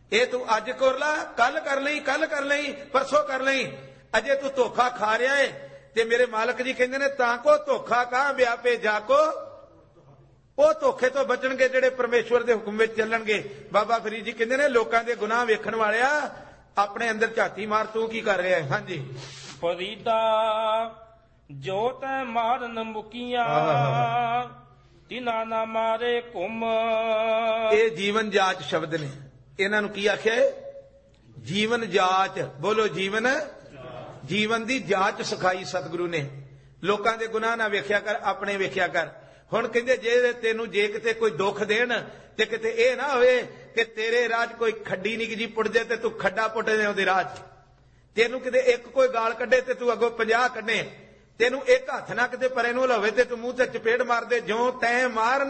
ਇਹ ਤੂੰ ਅੱਜ ਕਰ ਲਾ, ਕੱਲ ਕਰ ਲਈ, ਕੱਲ ਕਰ ਲਈ, ਪਰਸੋਂ ਕਰ ਲਈ। ਅਜੇ ਤੂੰ ਧੋਖਾ ਖਾ ਰਿਹਾ ਏ। ਤੇ ਮੇਰੇ ਮਾਲਕ ਜੀ ਕਹਿੰਦੇ ਨੇ ਤਾਂ ਕੋ ਧੋਖਾ ਕਾਂ ਵਿਆਪੇ ਜਾ ਕੋ। ਉਹ ਧੋਖੇ ਤੋਂ ਬਚਣਗੇ ਜਿਹੜੇ ਪਰਮੇਸ਼ਵਰ ਦੇ ਹੁਕਮ ਵਿੱਚ ਚੱਲਣਗੇ। ਬਾਬਾ ਫਰੀਦ ਜੀ ਕਹਿੰਦੇ ਨੇ ਲੋਕਾਂ ਦੇ ਗੁਨਾਹ ਵੇਖਣ ਵਾਲਿਆ ਆਪਣੇ ਅੰਦਰ ਝਾਤੀ ਮਾਰ, ਤੂੰ ਕੀ ਕਰ ਰਿਹਾ ਹੈ। ਹਾਂਜੀ, ਫਰੀਦਾ ਜੋ ਤੈ ਮਾਰਨ ਮੁਕੀਆਂ ਤਿਨਾ ਨਾ ਮਾਰੇ ਘੁੰਮ। ਇਹ ਜੀਵਨ ਜਾਚ ਸ਼ਬਦ ਨੇ। ਇਹਨਾਂ ਨੂੰ ਕੀ ਆਖਿਆ? ਜੀਵਨ ਜਾਚ। ਬੋਲੋ ਜੀਵਨ। ਜੀਵਨ ਦੀ ਜਾਂਚ ਸਿਖਾਈ ਸਤਿਗੁਰੂ ਨੇ। ਲੋਕਾਂ ਦੇ ਗੁਨਾਹ ਨਾ ਵੇਖਿਆ ਕਰ, ਆਪਣੇ ਵੇਖਿਆ ਕਰ। ਹੁਣ ਕਹਿੰਦੇ ਜੇ ਤੈਨੂੰ ਜੇ ਕਿਤੇ ਕੋਈ ਦੁੱਖ ਦੇਣ ਤੇ ਕਿਤੇ ਇਹ ਨਾ ਹੋਵੇ ਕਿ ਤੇਰੇ ਰਾਹ 'ਚ ਕੋਈ ਖੱਡੀ ਨਿੱਕੀ ਜੀ ਪੁੱਟ ਜਾਏ ਤੇ ਤੂੰ ਖੱਡਾ ਪੁੱਟ ਦੇ ਉਹਦੇ ਰਾਹ 'ਚ। ਤੈਨੂੰ ਕਿਤੇ ਇੱਕ ਕੋਈ ਗਾਲ ਕੱਢੇ ਤੇ ਤੂੰ ਅੱਗੋਂ 50 ਕੱਢੇ। ਤੈਨੂੰ ਇੱਕ ਹੱਥ ਨਾ ਕਿਤੇ ਪਰੇ ਨੂੰ ਲਵੇ ਤੇ ਤੂੰ ਮੂੰਹ ਤੇ ਚਪੇੜ ਮਾਰ ਦੇ। ਜੋ ਤੈਂ ਮਾਰਨ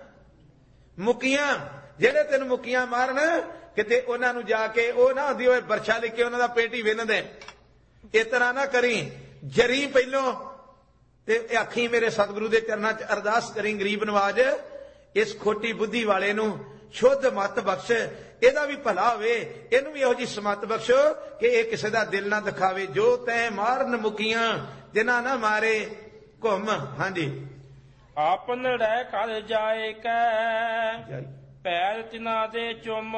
ਮੁਕੀਆਂ, ਜਿਹੜੇ ਤੈਨੂੰ ਮੁਕੀਆਂ ਮਾਰਨ ਕਿਤੇ ਉਹਨਾਂ ਨੂੰ ਜਾ ਕੇ ਉਹ ਨਾ ਹੁੰਦੀ ਹੋਏ ਬਰਛਾ ਲੈ ਕੇ ਉਹਨਾਂ ਦਾ ਪੇਟ ਹੀ ਵਿੰਨ ਦੇ। ਇਸ ਤਰ੍ਹਾਂ ਨਾ ਕਰੀ। ਜਰੀ ਪਹਿਲੋਂ ਤੇ ਆਖੀ ਮੇਰੇ ਸਤਿਗੁਰੂ ਦੇ ਚਰਨਾਂ 'ਚ ਅਰਦਾਸ ਕਰੀ ਗਰੀਬ ਨਵਾਜ ਇਸ ਖੋਟੀ ਬੁੱਧੀ ਵਾਲੇ ਨੂੰ ਸ਼ੁੱਧ ਮੱਤ ਬਖਸ਼, ਇਹਦਾ ਵੀ ਭਲਾ ਹੋਵੇ, ਇਹਨੂੰ ਵੀ ਇਹੋ ਜਿਹੀ ਸਮੱਤ ਬਖਸ਼ੋ ਕਿ ਇਹ ਕਿਸੇ ਦਾ ਦਿਲ ਨਾ ਦਿਖਾਵੇ। ਜੋ ਤੈਂ ਮਾਰਨ ਮੁਕੀਆਂ ਜਿਨ੍ਹਾਂ ਨਾ ਮਾਰੇ ਘੁੰਮ। ਹਾਂਜੀ, ਆਪਨ ਰਹਿ ਕਰ ਜਾਏ ਕੈ ਪੈਰ ਤਿਨਾ ਦੇ ਚੁੰਮ।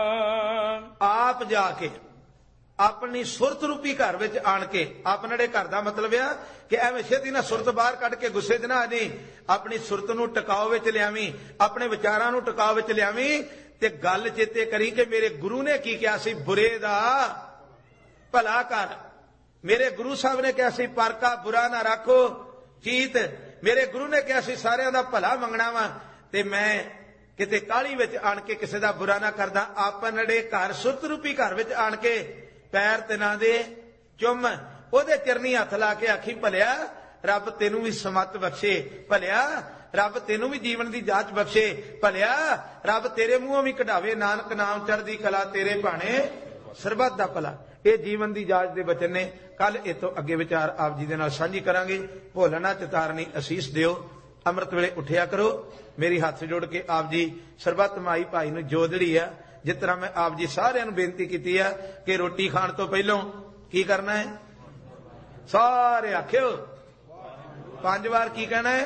ਆਪ ਜਾ ਕੇ ਆਪਣੀ ਸੁਰਤ ਰੂਪੀ ਘਰ ਵਿੱਚ ਆਣ ਕੇ, ਆਪਣੜੇ ਘਰ ਦਾ ਮਤਲਬ ਆ ਕਿ ਐਵੇਂ ਛੇਤੀ ਨਾ ਸੁਰਤ ਬਾਹਰ ਕੱਢ ਕੇ ਗੁੱਸੇ 'ਚ ਨਾ ਆ ਜਾਈਂ। ਆਪਣੀ ਸੁਰਤ ਨੂੰ ਟਿਕਾਓ ਵਿੱਚ ਲਿਆਵੀਂ, ਆਪਣੇ ਵਿਚਾਰਾਂ ਨੂੰ ਟਿਕਾਓ ਵਿੱਚ ਲਿਆਵੀਂ ਤੇ ਗੱਲ ਚੇਤੇ ਕਰੀ ਕਿ ਮੇਰੇ ਗੁਰੂ ਨੇ ਕੀ ਕਿਹਾ ਸੀ, ਬੁਰੇ ਦਾ ਭਲਾ ਕਰ। ਮੇਰੇ ਗੁਰੂ ਸਾਹਿਬ ਨੇ ਕਿਹਾ ਸੀ ਪਰ ਕਾ ਬੁਰਾ ਨਾ ਰੱਖੋ ਚੀਤ। ਮੇਰੇ ਗੁਰੂ ਨੇ ਕਿਹਾ ਸੀ ਸਾਰਿਆਂ ਦਾ ਭਲਾ ਮੰਗਣਾ ਵਾ ਤੇ ਮੈਂ ਕਿਤੇ ਕਾਹਲੀ ਵਿੱਚ ਆਣ ਕੇ ਕਿਸੇ ਦਾ ਬੁਰਾ ਨਾ ਕਰਦਾ। ਆਪਣੜੇ ਘਰ ਸੁਰਤ ਰੂਪੀ ਘਰ ਵਿੱਚ ਆਣ ਕੇ ਪੈਰ ਤਿਨਾਂ ਦੇ ਚੁੰਮ, ਉਹਦੇ ਚਰਨੀ ਹੱਥ ਲਾ ਕੇ ਆਖੀ ਭਲਿਆ ਰੱਬ ਤੈਨੂੰ ਵੀ ਸਮੱਤ ਬਖਸ਼ੇ, ਭਲਿਆ ਰੱਬ ਤੈਨੂੰ ਵੀ ਜੀਵਨ ਦੀ ਜਾਂਚ ਬਖਸ਼ੇ, ਭਲਿਆ ਰੱਬ ਤੇਰੇ ਮੂੰਹੋਂ ਵੀ ਕਢਾਵੇ ਨਾਨਕ ਨਾਮ ਚੜ੍ਹਦੀ ਕਲਾ ਤੇਰੇ ਭਾਣੇ ਸਰਬੱਤ ਦਾ ਭਲਾ। ਇਹ ਜੀਵਨ ਦੀ ਜਾਂਚ ਦੇ ਬਚਨ ਨੇ। ਕੱਲ ਇਹ ਤੋਂ ਅੱਗੇ ਵਿਚਾਰ ਆਪ ਜੀ ਦੇ ਨਾਲ ਸਾਂਝੀ ਕਰਾਂਗੇ। ਭੋਲਣਾ ਚਿਤਾਰਨੀ ਅਸੀਸ ਦਿਓ। ਅੰਮ੍ਰਿਤ ਵੇਲੇ ਉੱਠਿਆ ਕਰੋ। ਮੇਰੀ ਹੱਥ ਜੋੜ ਕੇ ਆਪ ਜੀ ਸਰਬੱਤ ਮਾਈ ਭਾਈ ਨੂੰ ਜੋਦੜੀ ਆ। ਜਿਸ ਤਰ੍ਹਾਂ ਮੈਂ ਆਪ ਜੀ ਸਾਰਿਆਂ ਨੂੰ ਬੇਨਤੀ ਕੀਤੀ ਆ ਕਿ ਰੋਟੀ ਖਾਣ ਤੋਂ ਪਹਿਲਾਂ ਕੀ ਕਰਨਾ ਹੈ? ਸਾਰੇ ਆਖਿਓ 5 ਵਾਰ ਕੀ ਕਹਿਣਾ ਹੈ?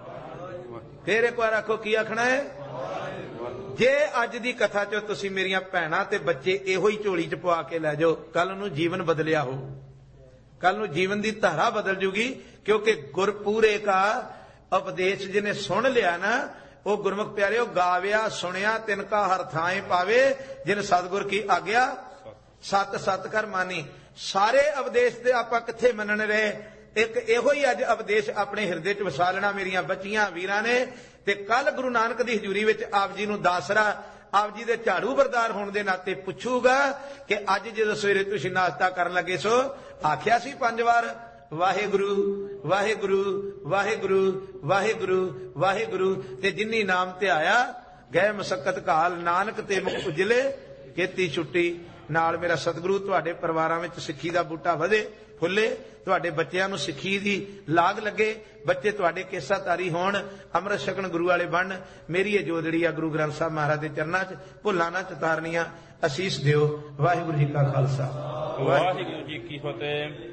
ਫੇਰ ਇੱਕ ਵਾਰ ਆਖੋ ਕੀ ਆਖਣਾ ਹੈ? ਜੇ ਅੱਜ ਦੀ ਕਥਾ ਚੋਂ ਤੁਸੀਂ ਮੇਰੀਆਂ ਭੈਣਾਂ ਤੇ ਬੱਚੇ ਇਹੋ ਹੀ ਝੋਲੀ 'ਚ ਪਵਾ ਕੇ ਲੈ ਜਾਓ, ਕੱਲ ਨੂੰ ਜੀਵਨ ਬਦਲਿਆ ਹੋ। ਕੱਲ ਨੂੰ ਜੀਵਨ ਦੀ ਧਾਰਾ ਬਦਲ ਜੂਗੀ। ਕਿਉਂਕਿ ਗੁਰਪੂਰੇ ਕਾ ਉਪਦੇਸ਼ ਜਿਹਨੇ ਸੁਣ ਲਿਆ ਨਾ, ਉਹ ਗੁਰਮੁਖ ਪਿਆਰਿਓ ਗਾਵਿਆ ਸੁਣਿਆ ਤਿਨਕਾ ਹਰ ਥਾਂ ਪਾਵੇ ਜਿਨ ਸਤਿਗੁਰ ਕੀ ਆਗਿਆ ਸਤ ਸਤ ਕਰ ਮਾਨੀ। ਸਾਰੇ ਉਪਦੇਸ਼ ਤੇ ਆਪਾਂ ਕਿੱਥੇ ਮੰਨਣ ਰਹੇ? ਇੱਕ ਇਹੋ ਹੀ ਅੱਜ ਉਪਦੇਸ਼ ਆਪਣੇ ਹਿਰਦੇ 'ਚ ਵਸਾ ਲੈਣਾ ਮੇਰੀਆਂ ਬੱਚੀਆਂ ਵੀਰਾਂ ਨੇ। ਤੇ ਕੱਲ ਗੁਰੂ ਨਾਨਕ ਦੀ ਹਜ਼ੂਰੀ ਵਿੱਚ ਆਪ ਜੀ ਨੂੰ ਦਾਸਰਾ ਆਪ ਜੀ ਦੇ ਝਾੜੂ ਬਰਦਾਰ ਹੋਣ ਦੇ ਨਾਤੇ ਪੁੱਛੂਗਾ ਕਿ ਅੱਜ ਜਦੋਂ ਸਵੇਰੇ ਤੁਸੀਂ ਨਾਸ਼ਤਾ ਕਰਨ ਲੱਗੇ ਸੋ ਆਖਿਆ ਸੀ 5 ਵਾਰ ਵਾਹਿਗੁਰੂ ਵਾਹਿਗੁਰੂ ਵਾਹਿਗੁਰੂ ਵਾਹਿਗੁਰੂ ਵਾਹਿਗੁਰੂ। ਤੇ ਜਿਨੀ ਨਾਮ ਤੇ ਆਇਆ ਗਏ ਮਸਕਤ ਕਾਲ ਨਾਨਕ ਤੇ ਮੁਖ ਉਜਲੇ ਕੀਤੀ ਛੁੱਟੀ। ਨਾਲ ਮੇਰਾ ਸਤਿਗੁਰੂ ਤੁਹਾਡੇ ਪਰਿਵਾਰਾਂ ਵਿੱਚ ਸਿੱਖੀ ਦਾ ਬੂਟਾ ਵਧੇ ਫੁੱਲੇ, ਤੁਹਾਡੇ ਬੱਚਿਆਂ ਨੂੰ ਸਿੱਖੀ ਦੀ ਲਾਗ ਲੱਗੇ, ਬੱਚੇ ਤੁਹਾਡੇ ਕੇਸਾ ਤਾਰੀ ਹੋਣ, ਅੰਮ੍ਰਿਤ ਛਕਣ ਗੁਰੂ ਵਾਲੇ ਬਣ। ਮੇਰੀ ਇਹ ਜੋਦੜੀ ਆ ਗੁਰੂ ਗ੍ਰੰਥ ਸਾਹਿਬ ਮਹਾਰਾਜ ਦੇ ਚਰਨਾਂ 'ਚ ਭੁੱਲਾਂ ਨਾ ਚਤਾਰਨੀਆਂ। ਅਸੀਸ ਦਿਓ। ਵਾਹਿਗੁਰੂ ਜੀ ਕਾ ਖਾਲਸਾ ਵਾਹਿਗੁਰੂ ਜੀ ਕੀ ਫਤਿਹ।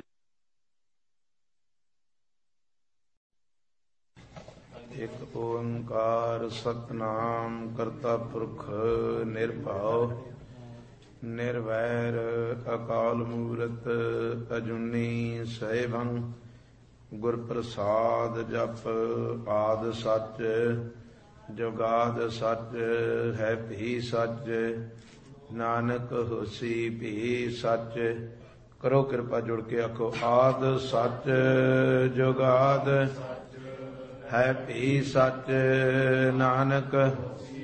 ਇੱਕ ਓੰਕਾਰ ਸਤਿਨਾਮ ਕਰਤਾ ਪੁਰਖ ਨਿਰਭਉ ਨਿਰਵੈਰ ਅਕਾਲ ਮੂਰਤ ਅਜੂਨੀ ਸੈਭੰ ਗੁਰ ਪ੍ਰਸਾਦ ਜਪ ਆਦ ਸੱਚ ਜੁਗਾਦ ਸੱਚ ਹੈ ਭੀ ਸੱਚ ਨਾਨਕ ਹੋਸੀ ਭੀ ਸੱਚ। ਕਰੋ ਕਿਰਪਾ ਜੁੜ ਕੇ ਆਖੋ ਆਦ ਸੱਚ ਜੁਗਾਦ ਹੈ ਭੀ ਸੱਚ ਨਾਨਕ